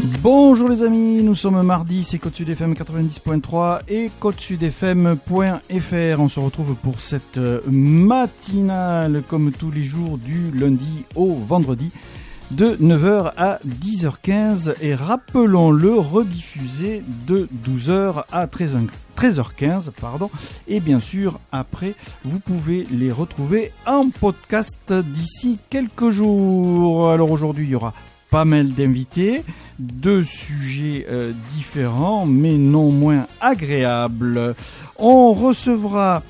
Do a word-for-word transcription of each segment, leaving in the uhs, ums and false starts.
Bonjour les amis, nous sommes mardi, c'est Côte Sud F M quatre-vingt-dix point trois et côte sud f m point f r. On se retrouve pour cette matinale comme tous les jours du lundi au vendredi de neuf heures à dix heures quinze et rappelons-le, rediffusé de douze heures à treize heures quinze, pardon. Et bien sûr, après, vous pouvez les retrouver en podcast d'ici quelques jours. Alors aujourd'hui, il y aura pas mal d'invités, deux sujets euh, différents, mais non moins agréables. On recevra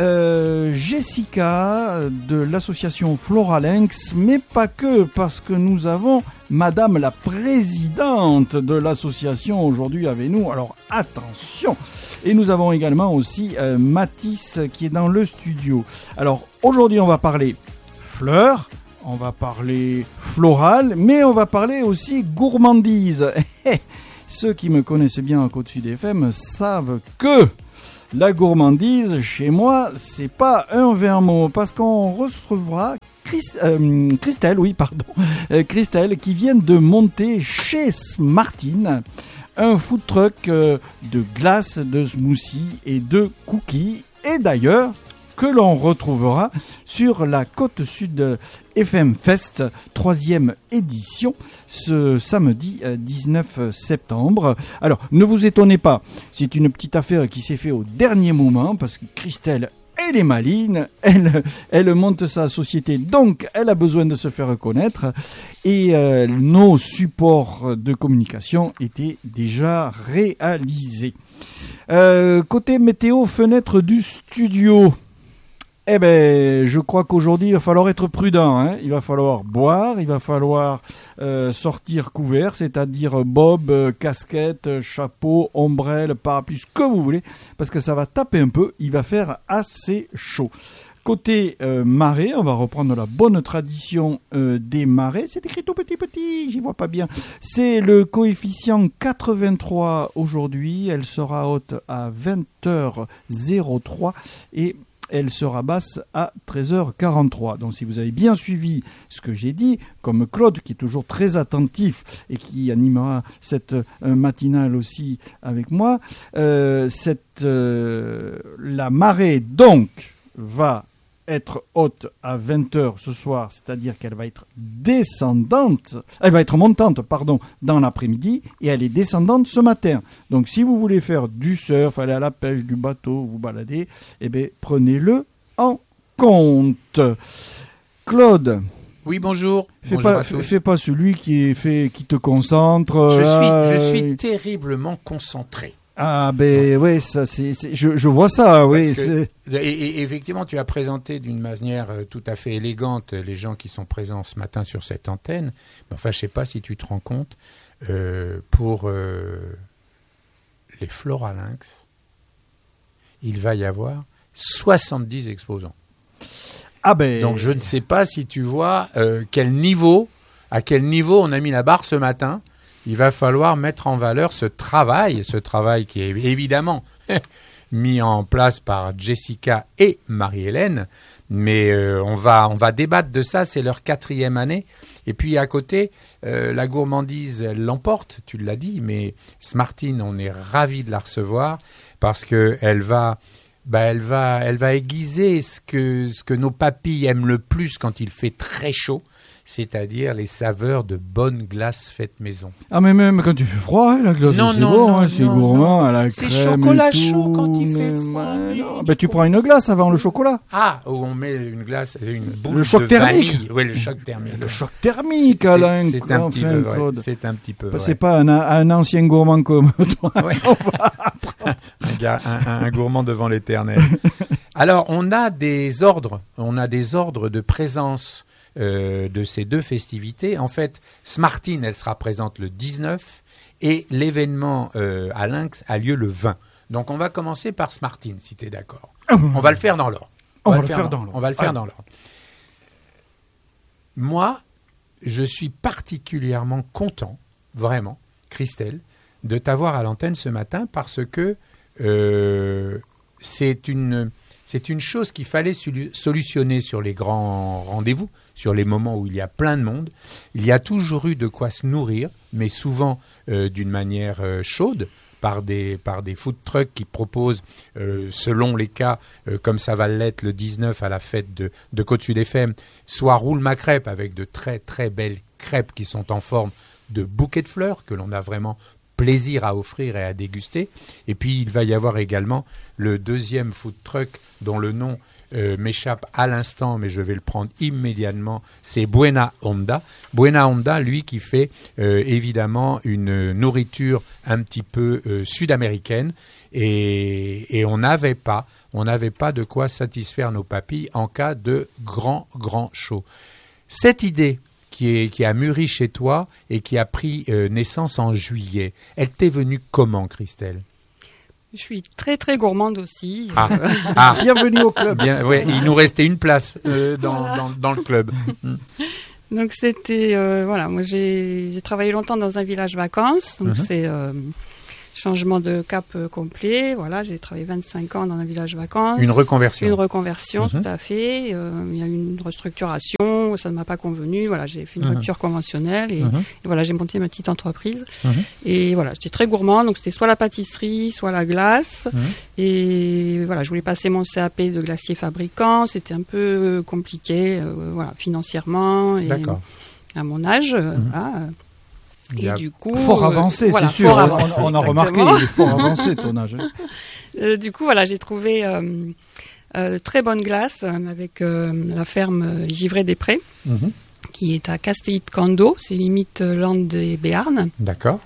euh, Jessica de l'association Floralinx, mais pas que, parce que nous avons Madame la présidente de l'association aujourd'hui avec nous. Alors attention. Et nous avons également aussi euh, Mathis qui est dans le studio. Alors aujourd'hui, on va parler fleurs. On va parler floral, mais on va parler aussi gourmandise. Ceux qui me connaissent bien à Côte Sud F M savent que la gourmandise, chez moi, c'est pas un vain mot, parce qu'on recevra Chris, euh, Christelle, oui, pardon, euh, Christelle, qui vient de monter chez Smartine un food truck euh, de glace, de smoothie et de cookies. Et d'ailleurs, que l'on retrouvera sur la Côte Sud F M Fest, troisième édition, ce samedi dix-neuf septembre. Alors, ne vous étonnez pas, c'est une petite affaire qui s'est faite au dernier moment, parce que Christelle, elle est maline, elle, elle monte sa société, donc elle a besoin de se faire connaître, et euh, nos supports de communication étaient déjà réalisés. Euh, côté météo, fenêtre du studio. Eh ben, je crois qu'aujourd'hui, il va falloir être prudent. Hein. Il va falloir boire, il va falloir euh, sortir couvert, c'est-à-dire bob, euh, casquette, chapeau, ombrelle, parapluie, ce que vous voulez, parce que ça va taper un peu, il va faire assez chaud. Côté euh, marée, on va reprendre la bonne tradition euh, des marées. C'est écrit tout petit petit, j'y vois pas bien. C'est le coefficient quatre-vingt-trois aujourd'hui. Elle sera haute à vingt heures trois et elle sera basse à treize heures quarante-trois. Donc si vous avez bien suivi ce que j'ai dit, comme Claude qui est toujours très attentif et qui animera cette euh, matinale aussi avec moi, euh, cette, euh, la marée donc va être haute à vingt heures ce soir, c'est-à-dire qu'elle va être descendante, elle va être montante, pardon, dans l'après-midi, et elle est descendante ce matin. Donc si vous voulez faire du surf, aller à la pêche, du bateau, vous balader, eh bien prenez-le en compte. Claude. Oui, bonjour. Fais bonjour pas, à tous. Fais pas celui qui, est fait, qui te concentre. Je là, suis, je et... suis terriblement concentré. Ah ben ouais, ça c'est, c'est je, je vois ça, oui. Que, c'est... Et, et effectivement, tu as présenté d'une manière tout à fait élégante les gens qui sont présents ce matin sur cette antenne. Mais enfin, je sais pas si tu te rends compte, euh, pour euh, les Floralinx, il va y avoir soixante-dix exposants. Ah ben. Donc je ne sais pas si tu vois euh, quel niveau, à quel niveau on a mis la barre ce matin. Il va falloir mettre en valeur ce travail, ce travail qui est évidemment mis en place par Jessica et Marie-Hélène, mais euh, on va on va débattre de ça, c'est leur quatrième année. Et puis à côté, euh, la gourmandise, elle l'emporte, tu l'as dit, mais Smartine, on est ravis de la recevoir parce que elle va, bah elle va, elle va aiguiser ce que ce que nos papilles aiment le plus quand il fait très chaud. C'est-à-dire les saveurs de bonne glace faite maison. Ah mais même quand tu fais froid, la glace non, c'est non, bon, non, hein, c'est non, gourmand, non. à la c'est crème chocolat et tout, chaud quand il fait mais, froid. mais non. Ben, tu prends une glace avant le chocolat. Ah, où on met une glace, une boule le choc de thermique. vanille. Oui, le choc thermique. Le choc thermique, c'est, Alain. C'est, c'est un enfin, petit peu vrai. Claude. C'est un petit peu vrai. C'est pas un, un ancien gourmand comme toi. Ouais. un, gars, un, un, un gourmand devant l'éternel. Alors, on a des ordres. On a des ordres de présence. Euh, de ces deux festivités. En fait, Smartine, elle sera présente le dix-neuf et l'événement euh, à Lynx a lieu le vingt. Donc, on va commencer par Smartine, si tu es d'accord. On va le faire dans l'ordre. On, on va le faire dans, dans l'ordre. On va le faire ah. dans l'ordre. Moi, je suis particulièrement content, vraiment, Christelle, de t'avoir à l'antenne ce matin parce que euh, c'est une... c'est une chose qu'il fallait solu- solutionner sur les grands rendez-vous, sur les moments où il y a plein de monde. Il y a toujours eu de quoi se nourrir, mais souvent euh, d'une manière euh, chaude, par des, par des food trucks qui proposent, euh, selon les cas, euh, comme ça va l'être le dix-neuf à la fête de, de Côte-Sud F M, soit roule ma crêpe avec de très très belles crêpes qui sont en forme de bouquets de fleurs que l'on a vraiment plaisir à offrir et à déguster. Et puis il va y avoir également le deuxième food truck dont le nom euh, m'échappe à l'instant, mais je vais le prendre immédiatement, c'est Buena Onda. Buena Onda, lui, qui fait euh, évidemment une nourriture un petit peu euh, sud-américaine, et, et on n'avait pas, on n'avait pas de quoi satisfaire nos papilles en cas de grand, grand chaud. Cette idée qui, est, qui a mûri chez toi et qui a pris euh, naissance en juillet, elle t'est venue comment, Christelle ? Je suis très très gourmande aussi. Ah, Euh, ah. Bienvenue au club. Bien, ouais, il nous restait une place euh, dans, Voilà. dans, dans le club. Donc c'était euh, voilà, moi j'ai j'ai travaillé longtemps dans un village vacances, donc Mhm. c'est euh, changement de cap euh, complet. Voilà, j'ai travaillé vingt-cinq ans dans un village vacances. Une reconversion. Une reconversion, Mhm. tout à fait. Euh, il y a eu une restructuration, ça ne m'a pas convenu. Voilà, j'ai fait une Mhm. rupture conventionnelle et, Mhm. et voilà, j'ai monté ma petite entreprise. Mhm. Et voilà, j'étais très gourmande, donc c'était soit la pâtisserie, soit la glace. Mhm. Et voilà, je voulais passer mon C A P de glacier fabricant. C'était un peu euh, compliqué, euh, voilà, financièrement et D'accord. à mon âge. euh, Mhm. voilà. Il y Et a- du coup, Fort euh, avancé, voilà, c'est sûr. fort On- avancé, on, on a remarqué, exactement. il est fort avancé ton âge. hein. Euh, du coup, voilà, j'ai trouvé euh, euh, très bonne glace euh, avec euh, la ferme euh, Givray des Prés, Mhm. qui est à Castellit-Cando, c'est limite euh, Landes et Béarn. D'accord.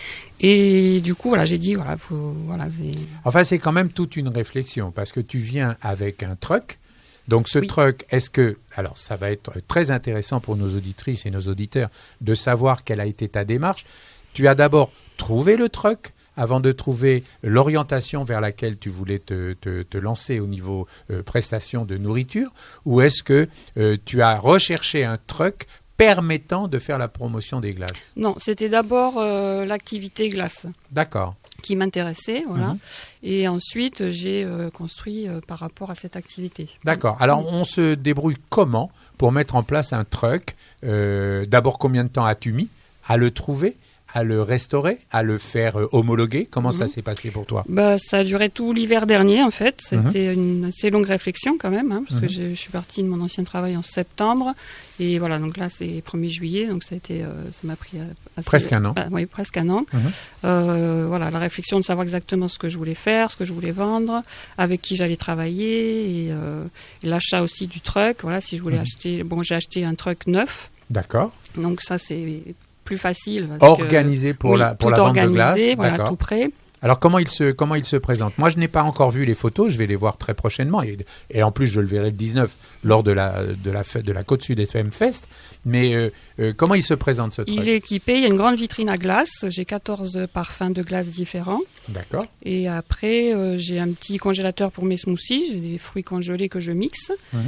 Et du coup, voilà, j'ai dit, voilà, faut, voilà, c'est- Enfin, c'est quand même toute une réflexion parce que tu viens avec un truck. Donc, ce Oui. truck, est-ce que. Alors, ça va être très intéressant pour nos auditrices et nos auditeurs de savoir quelle a été ta démarche. Tu as d'abord trouvé le truck avant de trouver l'orientation vers laquelle tu voulais te, te, te lancer au niveau euh, prestation de nourriture, ou est-ce que euh, tu as recherché un truck permettant de faire la promotion des glaces? non, c'était d'abord euh, l'activité glace D'accord. qui m'intéressait, voilà. Mhm. Et ensuite, j'ai euh, construit euh, par rapport à cette activité. D'accord. Alors, on se débrouille comment pour mettre en place un truck? Euh, D'abord, combien de temps as-tu mis à le trouver, à le restaurer, à le faire euh, homologuer? Comment ça Mhm. s'est passé pour toi? Bah, ça a duré tout l'hiver dernier, en fait. Mhm. C'était une assez longue réflexion, quand même, hein, parce Mhm. que je, je suis partie de mon ancien travail en septembre. Et voilà, donc là, c'est premier juillet, donc ça a été, euh, ça m'a pris euh, assez- Presque un an. bah, oui, presque un an. Mhm. Euh, voilà, la réflexion de savoir exactement ce que je voulais faire, ce que je voulais vendre, avec qui j'allais travailler, et, euh, et l'achat aussi du truck. Voilà, si je voulais Mhm. acheter, bon, j'ai acheté un truck neuf, D'accord. donc ça, c'est plus facile. parce que- Organisé pour oui, la, pour tout la vente de organisé, glace. voilà, D'accord. tout prêt. Alors, comment il, se, comment il se présente? Moi, je n'ai pas encore vu les photos. Je vais les voir très prochainement. Et, et en plus, je le verrai le dix-neuf lors de la, de la, fête- de la Côte-Sud F M Fest. Mais euh, euh, comment il se présente, ce truc? Il est équipé, il y a une grande vitrine à glace. J'ai quatorze parfums de glace différents. D'accord. Et après, euh, j'ai un petit congélateur pour mes smoothies. J'ai des fruits congelés que je mixe. Mhm.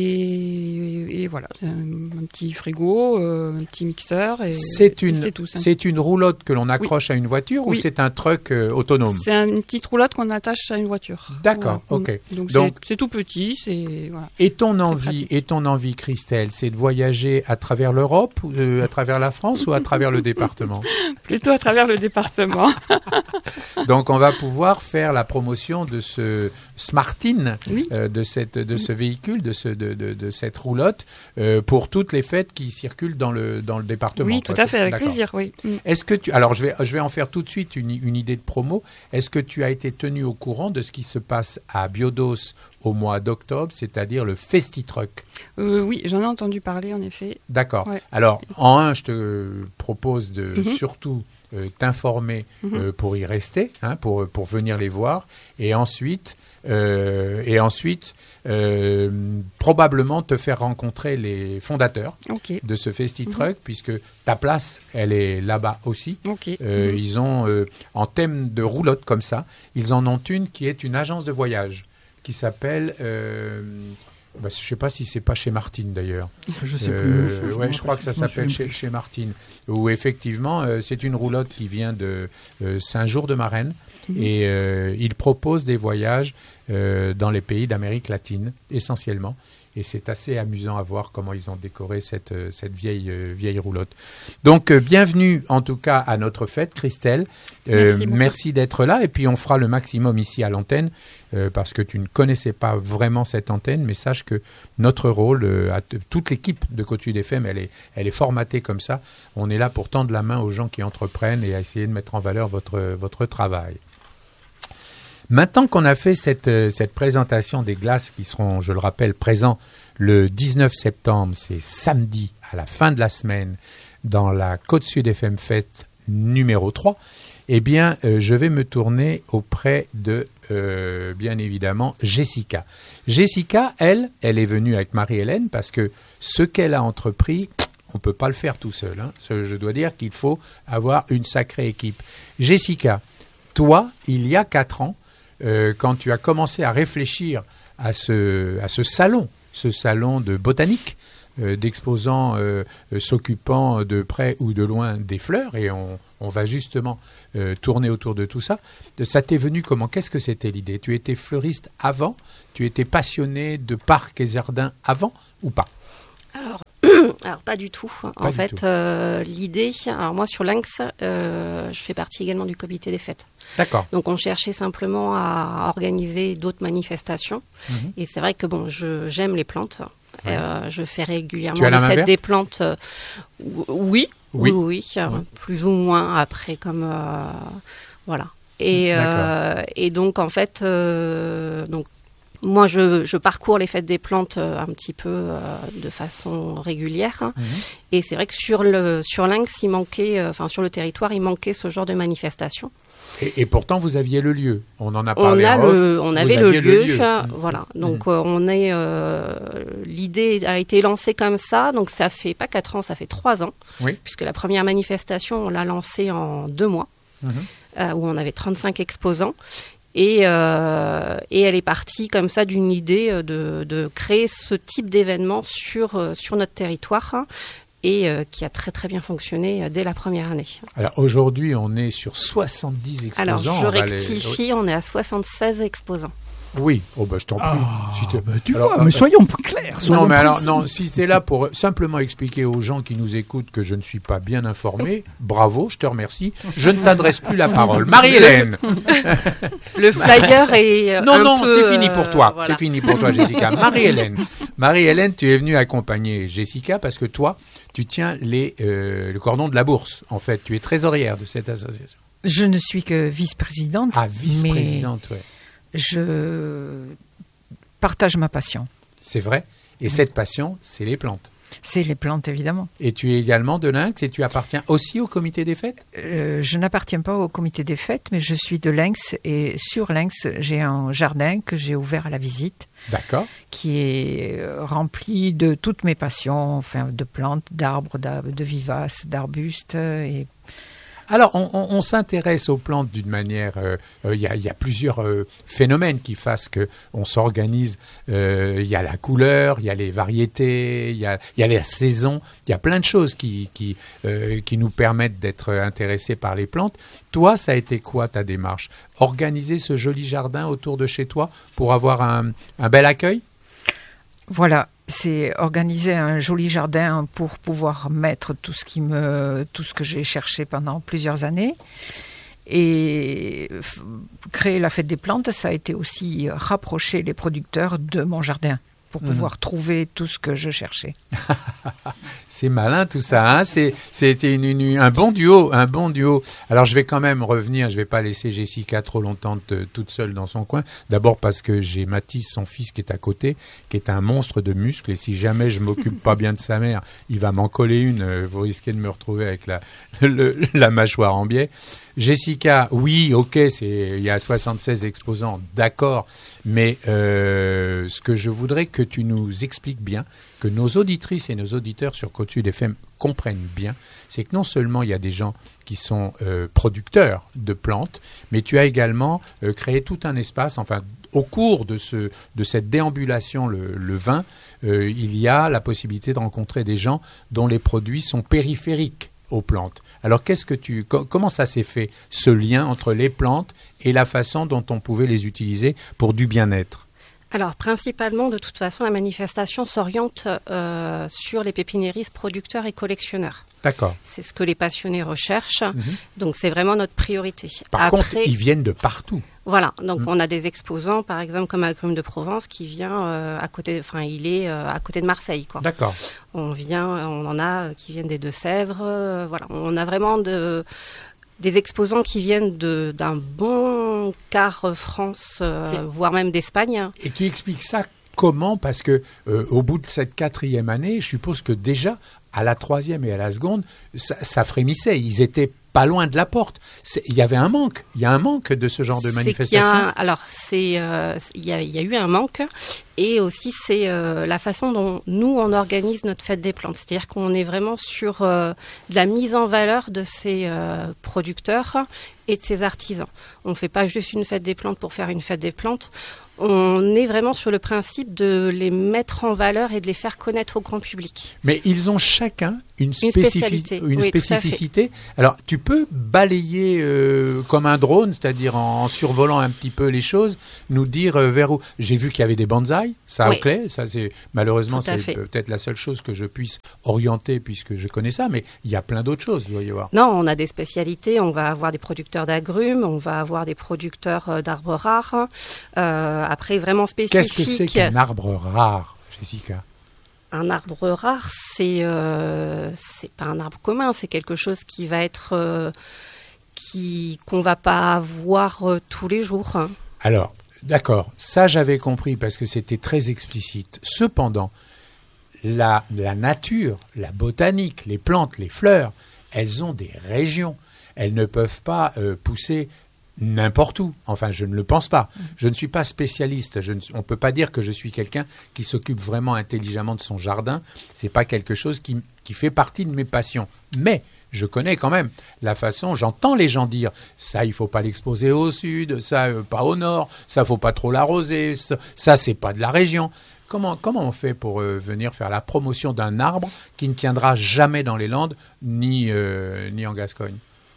Et, et voilà, un, un petit frigo, euh, un petit mixeur. Et, C'est et une, c'est tout. C'est un- c'est une roulotte que l'on accroche à une voiture, ou Oui. c'est un truck euh, autonome? c'est un- une petite roulotte qu'on attache à une voiture. D'accord, Voilà. ok. Donc, Donc- c'est- c'est tout petit. C'est voilà. Et ton envie, pratique. et ton envie, Christelle, c'est de voyager à travers l'Europe, ou, euh, à travers la France, ou à travers le département? Plutôt à travers le département. Donc, on va pouvoir faire la promotion de ce Smartine, Oui. euh, de cette, de ce véhicule, de ce, de, de, de cette roulotte, euh, pour toutes les fêtes qui circulent dans le dans le département. Oui, quoi. tout à fait, avec D'accord. plaisir. Oui. Mm. Est-ce que tu, alors je vais, je vais en faire tout de suite une, une idée de promo. Est-ce que tu as été tenu au courant de ce qui se passe à Biodos au mois d'octobre, c'est-à-dire le Festi-Truck? Euh, oui, j'en ai entendu parler en effet. D'accord. Ouais. Alors, en un, je te propose de Mhm. surtout euh, t'informer Mhm. euh, pour y rester, hein, pour, pour venir les voir, et ensuite, euh, et ensuite euh, probablement te faire rencontrer les fondateurs Ok. de ce Festi-Truck, puisque ta place, elle est là-bas aussi. Ok. Euh, Mhm. Ils ont, euh, en thème de roulotte comme ça, ils en ont une qui est une agence de voyage qui s'appelle, euh, Bah, je ne sais pas si c'est pas chez Martine d'ailleurs. Je sais euh, plus. Je, ouais, je crois que ça s'appelle chez, chez Martine. Où effectivement, euh, c'est une roulotte qui vient de euh, Saint-Jour-de-Marennes. Mmh. Et euh, il propose des voyages euh, dans les pays d'Amérique latine, essentiellement. Et c'est assez amusant à voir comment ils ont décoré cette, cette vieille, euh, vieille roulotte. Donc, euh, bienvenue en tout cas à notre fête, Christelle. Euh, merci, merci d'être là. Et puis, on fera le maximum ici à l'antenne, euh, parce que tu ne connaissais pas vraiment cette antenne. Mais sache que notre rôle, euh, à t- toute l'équipe de Côte Sud F M, elle est, elle est formatée comme ça. On est là pour tendre la main aux gens qui entreprennent et à essayer de mettre en valeur votre, votre travail. Maintenant qu'on a fait cette, cette présentation des glaces qui seront, je le rappelle, présents le dix-neuf septembre, c'est samedi à la fin de la semaine, dans la Côte Sud F M Fête numéro trois, eh bien, euh, je vais me tourner auprès de, euh, bien évidemment, Jessica. Jessica, elle, elle est venue avec Marie-Hélène parce que ce qu'elle a entrepris, on ne peut pas le faire tout seul. Hein. Je dois dire qu'il faut avoir une sacrée équipe. Jessica, toi, il y a quatre ans, Euh, quand tu as commencé à réfléchir à ce, à ce salon, ce salon de botanique, euh, d'exposants euh, euh, s'occupant de près ou de loin des fleurs, et on, on va justement euh, tourner autour de tout ça. Ça t'est venu comment? Qu'est-ce que c'était l'idée? Tu étais fleuriste avant? Tu étais passionné de parcs et jardins avant ou pas? Alors, alors pas du tout. Pas en du fait, tout. Euh, l'idée, alors moi sur Lynx, euh, je fais partie également du comité des fêtes. D'accord. Donc on cherchait simplement à organiser d'autres manifestations. Mmh. Et c'est vrai que bon, je, j'aime les plantes. Ouais. Euh, je fais régulièrement les fêtes verte des plantes. Euh, oui, oui, oui, oui, ouais. plus ou moins après comme euh, voilà. Et, euh, et donc en fait, euh, donc moi, je, je parcours les fêtes des plantes euh, un petit peu euh, de façon régulière. Hein. Mmh. Et c'est vrai que sur le sur Lynx, il manquait, enfin euh, sur le territoire, il manquait ce genre de manifestation. Et, et pourtant, vous aviez le lieu. On en a parlé. On, a en off. le, on avait le lieu. le lieu. Euh, voilà. Donc, mmh. euh, on est. Euh, l'idée a été lancée comme ça. Donc, ça fait pas quatre ans, ça fait trois ans. Oui. Puisque la première manifestation, on l'a lancée en deux mois, mmh. euh, où on avait trente-cinq exposants. Et, euh, et elle est partie comme ça d'une idée de, de créer ce type d'événement sur, sur notre territoire hein, et euh, qui a très très bien fonctionné dès la première année. Alors aujourd'hui, on est sur soixante-dix exposants. Alors je on rectifie, les... on est à soixante-seize exposants. Oui, oh bah je t'en prie. Ah, si bah tu alors, vois, euh, mais soyons clairs. Soyons non, mais précis. alors, non, si tu es là pour simplement expliquer aux gens qui nous écoutent que je ne suis pas bien informé, bravo, je te remercie. Je ne t'adresse plus la parole. Marie-Hélène. Le flyer est. Non, un non, peu, c'est fini pour toi. Euh, voilà. C'est fini pour toi, Jessica. Marie-Hélène. Marie-Hélène, tu es venue accompagner Jessica parce que toi, tu tiens les, euh, le cordon de la bourse. En fait, tu es trésorière de cette association. Je ne suis que vice-présidente. Ah, vice-présidente, oui. Je partage ma passion. C'est vrai. Et cette passion, c'est les plantes. C'est les plantes, évidemment. Et tu es également de Lynx et tu appartiens aussi au comité des fêtes? euh, Je n'appartiens pas au comité des fêtes, mais je suis de Lynx. Et sur Lynx, j'ai un jardin que j'ai ouvert à la visite. D'accord. Qui est rempli de toutes mes passions, enfin, de plantes, d'arbres, de vivaces, d'arbustes et... Alors, on, on, on s'intéresse aux plantes d'une manière... Il euh, euh, y, y a plusieurs euh, phénomènes qui fassent qu'on s'organise. Il euh, y a la couleur, il y a les variétés, il y a, y a les saisons. Il y a plein de choses qui, qui, euh, qui nous permettent d'être intéressés par les plantes. Toi, ça a été quoi ta démarche? Organiser ce joli jardin autour de chez toi pour avoir un, un bel accueil? Voilà. C'est organiser un joli jardin pour pouvoir mettre tout ce qui me, tout ce que j'ai cherché pendant plusieurs années. Et f- créer la fête des plantes, ça a été aussi rapprocher les producteurs de mon jardin pour pouvoir mmh. trouver tout ce que je cherchais. C'est malin tout ça, hein, c'est, c'était une, une, un bon duo, un bon duo. Alors je vais quand même revenir, je vais pas laisser Jessica trop longtemps te, toute seule dans son coin. D'abord parce que j'ai Mathis, son fils, qui est à côté, qui est un monstre de muscles. Et si jamais je m'occupe pas bien de sa mère, il va m'en coller une. Vous risquez de me retrouver avec la, le, la mâchoire en biais. Jessica, oui, ok, c'est, il y a soixante-seize exposants, d'accord, mais euh, ce que je voudrais que tu nous expliques bien, que nos auditrices et nos auditeurs sur Côte Sud F M comprennent bien, c'est que non seulement il y a des gens qui sont euh, producteurs de plantes, mais tu as également euh, créé tout un espace, enfin au cours de, ce, de cette déambulation, le, le vin, euh, il y a la possibilité de rencontrer des gens dont les produits sont périphériques aux plantes. Alors, qu'est-ce que tu, co- comment ça s'est fait, ce lien entre les plantes et la façon dont on pouvait les utiliser pour du bien-être ? Alors, principalement, de toute façon, la manifestation s'oriente euh, sur les pépiniéristes producteurs et collectionneurs. D'accord. C'est ce que les passionnés recherchent. Mm-hmm. Donc, c'est vraiment notre priorité. Par Après, contre, ils viennent de partout. Voilà. Donc, Mm. on a des exposants, par exemple, comme Agrumes de Provence, qui vient euh, à côté, enfin, il est euh, à côté de Marseille, quoi. D'accord. On vient, on en a euh, qui viennent des Deux-Sèvres. Euh, voilà. On a vraiment de... des exposants qui viennent de, d'un bon quart France, euh, voire même d'Espagne. Et tu expliques ça comment ? Parce que euh, au bout de cette quatrième année, je suppose que déjà, à la troisième et à la seconde, ça, ça frémissait. Ils étaient pas loin de la porte. C'est, il y avait un manque. Il y a un manque de ce genre de C'est manifestation. qu'il y a un- alors, c'est, euh, il y a, il y a eu un manque. Et aussi, c'est euh, la façon dont nous, on organise notre fête des plantes. C'est-à-dire qu'on est vraiment sur euh, de la mise en valeur de ces euh, producteurs et de ces artisans. On ne fait pas juste une fête des plantes pour faire une fête des plantes. On est vraiment sur le principe de les mettre en valeur et de les faire connaître au grand public. Mais ils ont chacun une, Une spécifi- spécialité. une Oui, tout à spécificité. Alors, tu peux balayer euh, comme un drone, c'est-à-dire en, en survolant un petit peu les choses, nous dire euh, vers où. J'ai vu qu'il y avait des bonsaïs, ça Oui. au clair. Ça, c'est malheureusement Tout à c'est fait. peut-être la seule chose que je puisse orienter puisque je connais ça, mais il y a plein d'autres choses, il doit y avoir. Non, on a des spécialités. On va avoir des producteurs d'agrumes, on va avoir des producteurs euh, d'arbres rares. Euh, après, vraiment spécifique. Qu'est-ce que c'est qu'un arbre rare, Jessica ? Un arbre rare, c'est euh, c'est pas un arbre commun, c'est quelque chose qui va être euh, qui qu'on va pas voir euh, tous les jours. Alors, d'accord, ça j'avais compris parce que c'était très explicite. Cependant, la, la nature, la botanique, les plantes, les fleurs, elles ont des régions. Elles ne peuvent pas euh, pousser n'importe où. Enfin, je ne le pense pas. Je ne suis pas spécialiste. Je ne, on ne peut pas dire que je suis quelqu'un qui s'occupe vraiment intelligemment de son jardin. C'est pas quelque chose qui, qui fait partie de mes passions. Mais je connais quand même la façon, j'entends les gens dire ça, il faut pas l'exposer au sud, ça, euh, pas au nord, ça, faut pas trop l'arroser, ça, ça c'est pas de la région. Comment, comment on fait pour euh, venir faire la promotion d'un arbre qui ne tiendra jamais dans les Landes ni, euh, ni en Gascogne ?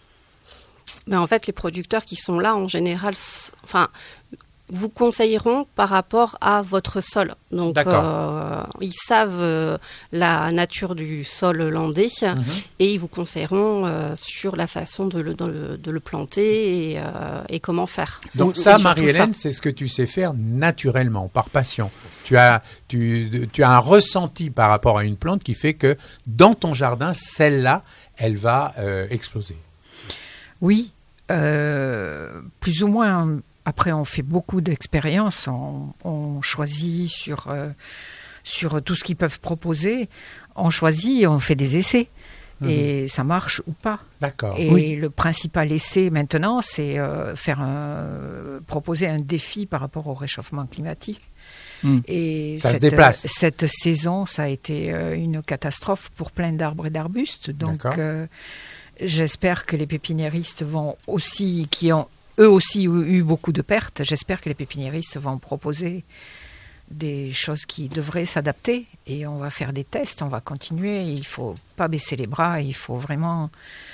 Mais en fait, les producteurs qui sont là, en général, s- enfin, vous conseilleront par rapport à votre sol. Donc, D'accord. euh, ils savent euh, la nature du sol landais Mhm. et ils vous conseilleront euh, sur la façon de le, de le, de le planter et, euh, et comment faire. Donc Et ça, surtout Marie-Hélène, ça. c'est ce que tu sais faire naturellement, par passion. Tu as, tu, tu as un ressenti par rapport à une plante qui fait que dans ton jardin, celle-là, elle va euh, exploser. Oui, euh, plus ou moins. Après, on fait beaucoup d'expériences. On, on choisit sur, euh, sur tout ce qu'ils peuvent proposer. On choisit et on fait des essais. Mhm. Et ça marche ou pas. D'accord. Et Oui. le principal essai maintenant, c'est euh, faire un, proposer un défi par rapport au réchauffement climatique. Mm. Et Ça se cette, déplace. cette saison, ça a été euh, une catastrophe pour plein d'arbres et d'arbustes. Donc, D'accord. euh, j'espère que les pépiniéristes vont aussi, qui ont eux aussi eu beaucoup de pertes, j'espère que les pépiniéristes vont proposer des choses qui devraient s'adapter. Et on va faire des tests, on va continuer. Il ne faut pas baisser les bras, il faut vraiment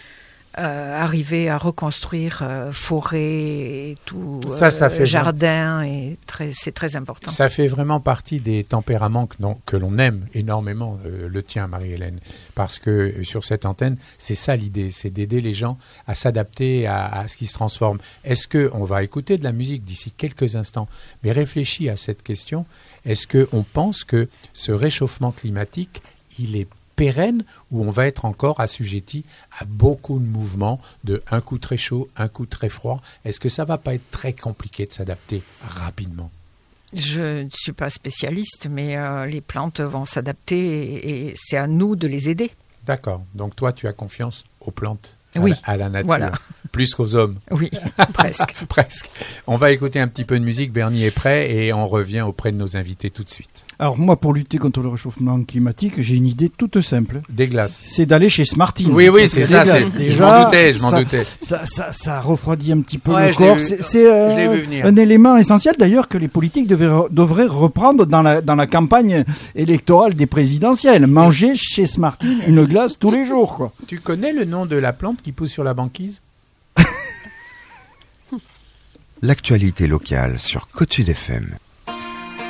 euh, arriver à reconstruire euh, forêt et tout, Ça, ça euh, fait jardin. Et très, c'est très important. Ça fait vraiment partie des tempéraments que, non, que l'on aime énormément, euh, le tien, Marie-Hélène. Parce que euh, sur cette antenne, c'est ça l'idée, c'est d'aider les gens à s'adapter à, à ce qui se transforme. Est-ce qu'on va écouter de la musique d'ici quelques instants, mais réfléchis à cette question. Est-ce qu'on pense que ce réchauffement climatique, il est pérenne ou on va être encore assujetti à beaucoup de mouvements de un coup très chaud, un coup très froid? Est-ce que ça va pas être très compliqué de s'adapter rapidement? Je ne suis pas spécialiste, mais euh, les plantes vont s'adapter et, et c'est à nous de les aider. D'accord. Donc toi, tu as confiance aux plantes, à, Oui, la, à la nature. voilà. plus qu'aux hommes. Oui, presque. Presque. On va écouter un petit peu de musique, Bernie est prêt et on revient auprès de nos invités tout de suite. Alors moi, pour lutter contre le réchauffement climatique, j'ai une idée toute simple. Des glaces. C'est d'aller chez Smartine. Oui, oui, c'est ça. C'est... Déjà, je m'en doutais, je m'en ça, doutais. Ça, ça, ça refroidit un petit peu ouais, le corps. Vu, c'est c'est euh, un élément essentiel d'ailleurs que les politiques devaient, devraient reprendre dans la, dans la campagne électorale des présidentielles. Manger chez Smartine une glace tous les jours, quoi. Tu connais le nom de la plante qui pousse sur la banquise ? L'actualité locale sur Côte Sud F M.